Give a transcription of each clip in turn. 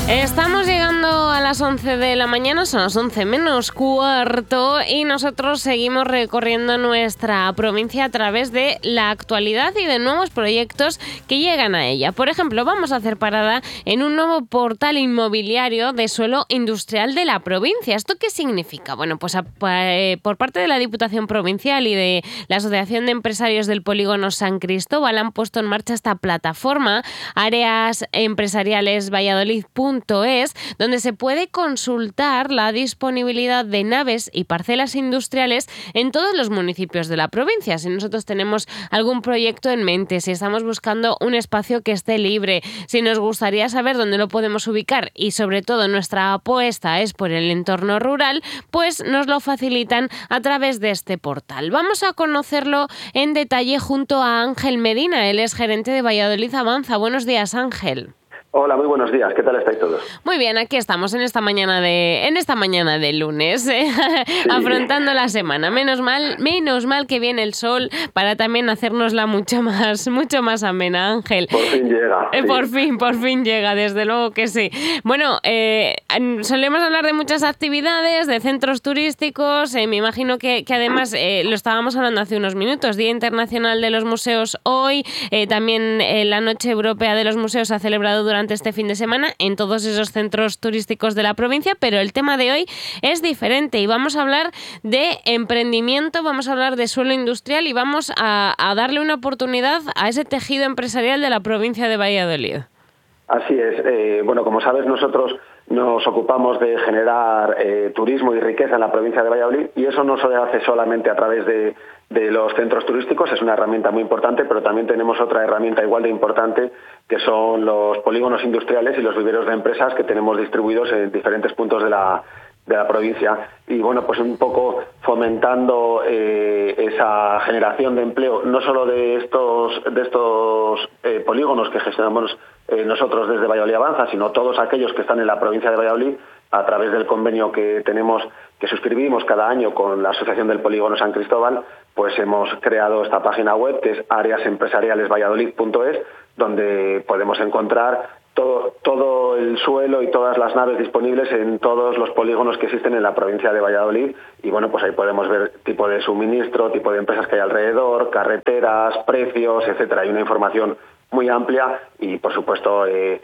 Estamos llegando a las 11 de la mañana, son las 11 menos cuarto y nosotros seguimos recorriendo nuestra provincia a través de la actualidad y de nuevos proyectos que llegan a ella. Por ejemplo, vamos a hacer parada en un nuevo portal inmobiliario de suelo industrial de la provincia. ¿Esto qué significa? Bueno, pues por parte de la Diputación Provincial y de la Asociación de Empresarios del Polígono San Cristóbal han puesto en marcha esta plataforma, Áreas Empresariales Valladolid.es, donde se puede consultar la disponibilidad de naves y parcelas industriales en todos los municipios de la provincia. Si nosotros tenemos algún proyecto en mente, si estamos buscando un espacio que esté libre, si nos gustaría saber dónde lo podemos ubicar y sobre todo nuestra apuesta es por el entorno rural, pues nos lo facilitan a través de este portal. Vamos a conocerlo en detalle junto a Ángel Medina, él es gerente de Valladolid Avanza. Buenos días, Ángel. Hola, muy buenos días. ¿Qué tal estáis todos? Muy bien, aquí estamos en esta mañana de lunes, afrontando la semana. Menos mal que viene el sol para también hacernosla mucho más amena, Ángel. Por fin llega. Sí. Por fin llega, desde luego que sí. Bueno, solemos hablar de muchas actividades, de centros turísticos. Me imagino que además lo estábamos hablando hace unos minutos. Día Internacional de los Museos hoy, también la Noche Europea de los Museos se ha celebrado durante este fin de semana en todos esos centros turísticos de la provincia, pero el tema de hoy es diferente y vamos a hablar de emprendimiento, vamos a hablar de suelo industrial y vamos a darle una oportunidad a ese tejido empresarial de la provincia de Valladolid. Así es. Bueno, como sabes, nosotros nos ocupamos de generar turismo y riqueza en la provincia de Valladolid y eso no se hace solamente a través de los centros turísticos, es una herramienta muy importante, pero también tenemos otra herramienta igual de importante que son los polígonos industriales y los viveros de empresas que tenemos distribuidos en diferentes puntos de la provincia y bueno, pues un poco fomentando esa generación de empleo, no solo de estos polígonos que gestionamos nosotros desde Valladolid Avanza, sino todos aquellos que están en la provincia de Valladolid a través del convenio que tenemos, que suscribimos cada año con la Asociación del Polígono San Cristóbal, pues hemos creado esta página web que es áreasempresarialesvalladolid.es, donde podemos encontrar todo el suelo y todas las naves disponibles en todos los polígonos que existen en la provincia de Valladolid y bueno, pues ahí podemos ver tipo de suministro, tipo de empresas que hay alrededor, carreteras, precios, etcétera. Hay una información muy amplia y por supuesto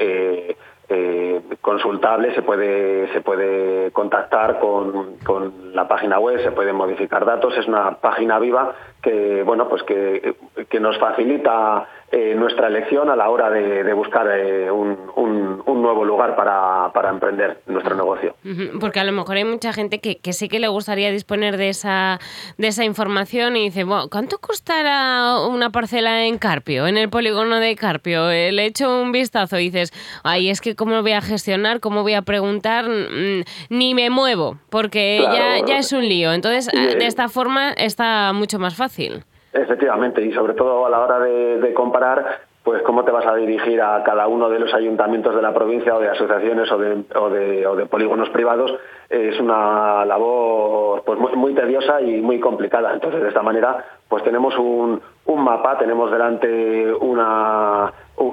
consultable, se puede contactar con la página web, se pueden modificar datos, es una página viva que bueno, pues que nos facilita nuestra elección a la hora de buscar un nuevo lugar para emprender nuestro negocio. Porque a lo mejor hay mucha gente que sí que le gustaría disponer de esa información y dice, bueno, ¿cuánto costará una parcela en Carpio, en el polígono de Carpio? Le echo un vistazo y dices, ay, es que cómo voy a gestionar, cómo voy a preguntar, ni me muevo, porque claro, ya es un lío. Entonces, de esta forma está mucho más fácil. Efectivamente, y sobre todo a la hora de comparar, pues cómo te vas a dirigir a cada uno de los ayuntamientos de la provincia o de asociaciones o de polígonos privados, es una labor pues muy tediosa y muy complicada. Entonces, de esta manera, pues tenemos un mapa, tenemos delante una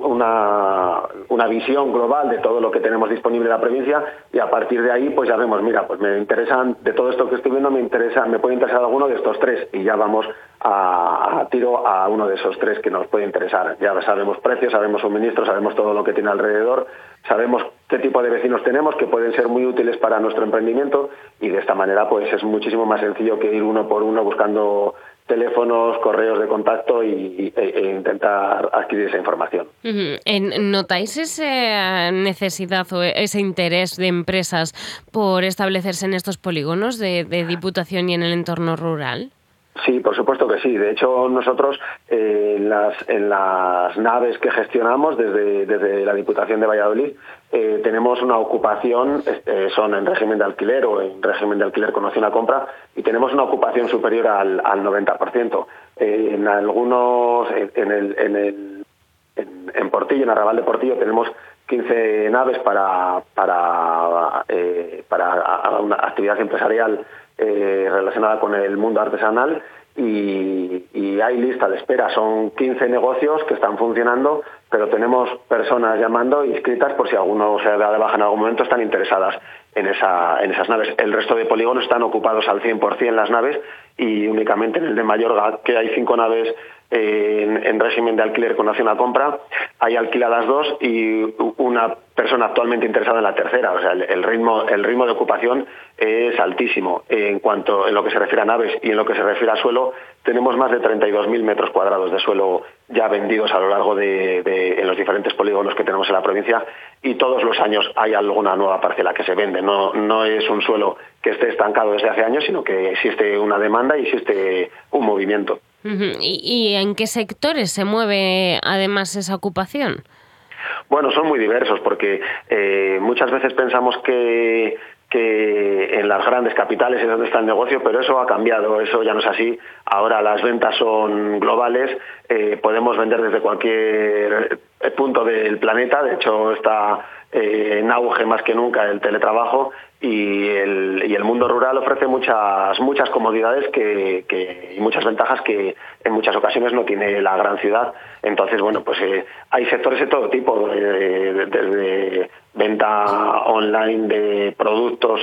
visión global de todo lo que tenemos disponible en la provincia y a partir de ahí pues ya vemos, mira, pues me interesan, de todo esto que estoy viendo me puede interesar alguno de estos tres y ya vamos a tiro a uno de esos tres que nos puede interesar. Ya sabemos precios, sabemos suministros, sabemos todo lo que tiene alrededor, sabemos qué tipo de vecinos tenemos que pueden ser muy útiles para nuestro emprendimiento y de esta manera pues es muchísimo más sencillo que ir uno por uno buscando teléfonos, correos de contacto e intentar adquirir esa información. ¿Notáis esa necesidad o ese interés de empresas por establecerse en estos polígonos de Diputación y en el entorno rural? Sí, por supuesto que sí. De hecho, nosotros en las naves que gestionamos desde la Diputación de Valladolid tenemos una ocupación, son en régimen de alquiler o en régimen de alquiler con opción a compra, y tenemos una ocupación superior al 90%. En algunos, en Portillo, en Arrabal de Portillo, tenemos 15 naves para una actividad empresarial relacionada con el mundo artesanal y y hay lista de espera. Son 15 negocios que están funcionando, pero tenemos personas llamando inscritas por si alguno se da de baja en algún momento, están interesadas en esas naves. El resto de polígonos están ocupados al 100% las naves, y únicamente en el de Mayorga, que hay 5 naves en régimen de alquiler con opción a compra, hay alquiladas 2 y una persona actualmente interesada en la tercera. O sea, el ritmo de ocupación es altísimo. En lo que se refiere a naves y en lo que se refiere a suelo, tenemos más de 32.000 metros cuadrados de suelo ya vendidos a lo largo en los diferentes polígonos que tenemos en la provincia, y todos los años hay alguna nueva parcela que se vende. No es un suelo que esté estancado desde hace años, sino que existe una demanda y existe un movimiento. ¿Y en qué sectores se mueve además esa ocupación? Bueno, son muy diversos, porque muchas veces pensamos que en las grandes capitales es donde está el negocio, pero eso ha cambiado, eso ya no es así. Ahora las ventas son globales, podemos vender desde cualquier punto del planeta. De hecho, está en auge más que nunca el teletrabajo, y el mundo rural ofrece muchas comodidades y muchas ventajas que en muchas ocasiones no tiene la gran ciudad. Entonces, bueno, pues hay sectores de todo tipo, desde venta online de productos,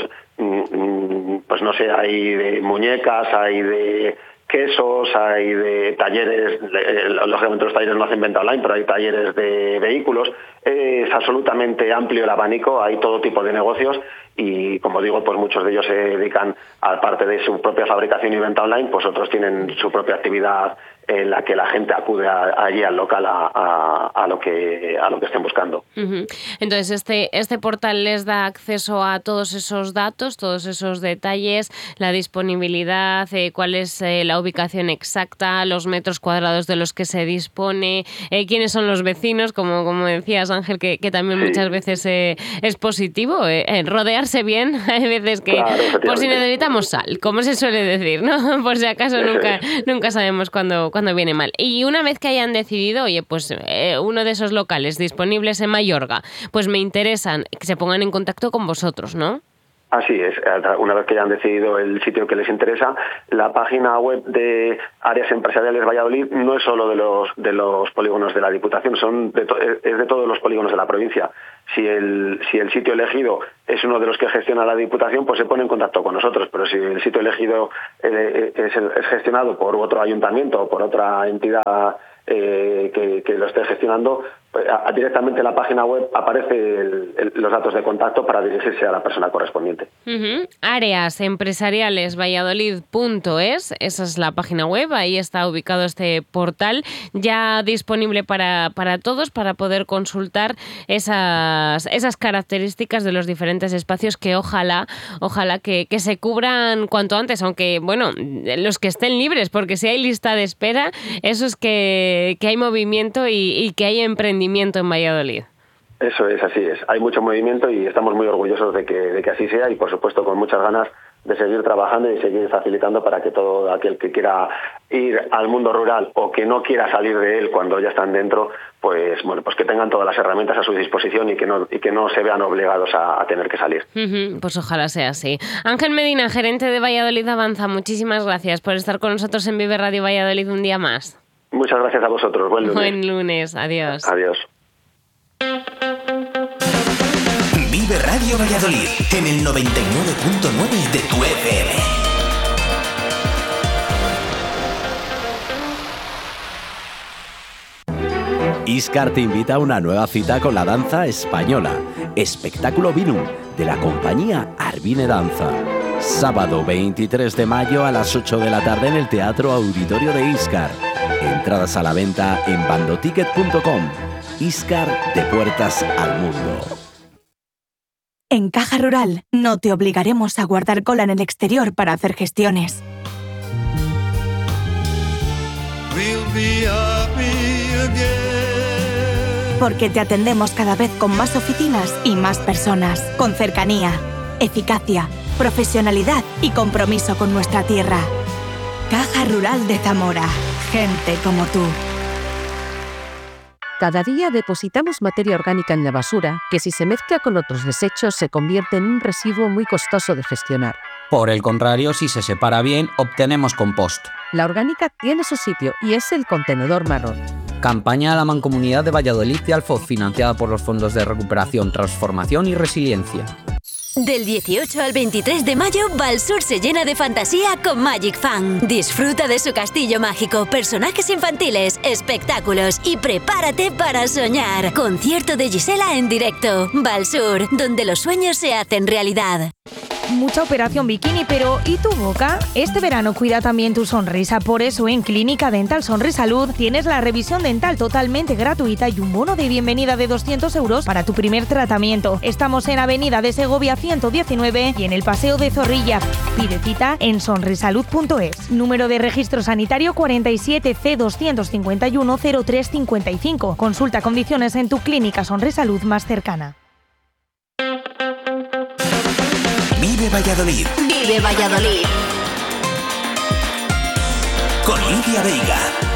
pues no sé, hay de muñecas, hay de quesos, hay de talleres. Lógicamente los talleres no hacen venta online, pero hay talleres de vehículos. Es absolutamente amplio el abanico, hay todo tipo de negocios, y como digo, pues muchos de ellos se dedican, aparte de su propia fabricación y venta online, pues otros tienen su propia actividad en la que la gente acude allí al local a lo que estén buscando. Entonces, este portal les da acceso a todos esos datos, todos esos detalles, la disponibilidad, cuál es la ubicación exacta, los metros cuadrados de los que se dispone, quiénes son los vecinos, como decías, Ángel, que también muchas veces es positivo, rodearse bien. Hay veces que, claro, por si necesitamos sal, como se suele decir, ¿no? Por si acaso nunca sabemos cuándo viene mal. Y una vez que hayan decidido, oye, pues uno de esos locales disponibles en Mayorga, pues me interesan, que se pongan en contacto con vosotros, ¿no? Así es. Una vez que hayan decidido el sitio que les interesa, la página web de Áreas Empresariales Valladolid no es solo de los polígonos de la Diputación, es de todos los polígonos de la provincia. Si el sitio elegido es uno de los que gestiona la Diputación, pues se pone en contacto con nosotros. Pero si el sitio elegido es gestionado por otro ayuntamiento o por otra entidad que lo esté gestionando, directamente en la página web aparecen los datos de contacto para dirigirse a la persona correspondiente. Áreas Empresariales Valladolid.es, esa es la página web, ahí está ubicado este portal, ya disponible para todos, para poder consultar esas características de los diferentes espacios que ojalá que se cubran cuanto antes, aunque bueno, los que estén libres, porque si hay lista de espera, eso es que hay movimiento y que hay emprendimiento en Valladolid. Eso es, así es. Hay mucho movimiento y estamos muy orgullosos de que así sea, y por supuesto con muchas ganas de seguir trabajando y seguir facilitando para que todo aquel que quiera ir al mundo rural o que no quiera salir de él cuando ya están dentro, pues bueno, pues que tengan todas las herramientas a su disposición y que no se vean obligados a tener que salir. Pues ojalá sea así. Ángel Medina, gerente de Valladolid Avanza, muchísimas gracias por estar con nosotros en Vive Radio Valladolid un día más. Muchas gracias a vosotros. Buen lunes. Buen lunes. Adiós. Adiós. Vive Radio Valladolid en el 99.9 de tu FM. Iscar te invita a una nueva cita con la danza española, Espectáculo Vinum, de la compañía Arvine Danza. Sábado 23 de mayo a las 8 de la tarde en el Teatro Auditorio de Iscar. Entradas a la venta en bandoticket.com. Iscar, de puertas al mundo. En Caja Rural no te obligaremos a guardar cola en el exterior para hacer gestiones. Porque te atendemos cada vez con más oficinas y más personas, con cercanía, eficacia, profesionalidad y compromiso con nuestra tierra. Caja Rural de Zamora. Gente como tú. Cada día depositamos materia orgánica en la basura que, si se mezcla con otros desechos, se convierte en un residuo muy costoso de gestionar. Por el contrario, si se separa bien, obtenemos compost. La orgánica tiene su sitio y es el contenedor marrón. Campaña de la Mancomunidad de Valladolid y Alfoz, financiada por los Fondos de Recuperación, Transformación y Resiliencia. Del 18 al 23 de mayo, Valsur se llena de fantasía con Magic Fan. Disfruta de su castillo mágico, personajes infantiles, espectáculos y prepárate para soñar. Concierto de Gisela en directo. Valsur, donde los sueños se hacen realidad. Mucha operación bikini, pero ¿y tu boca? Este verano cuida también tu sonrisa. Por eso en Clínica Dental Sonrisalud tienes la revisión dental totalmente gratuita y un bono de bienvenida de 200 € para tu primer tratamiento. Estamos en Avenida de Segovia 119 y en el Paseo de Zorrilla. Pide cita en sonrisalud.es. Número de registro sanitario 47 C251 0355. Consulta condiciones en tu clínica Sonrisalud más cercana. Vive Valladolid. Vive Valladolid. Con Lidia Veiga.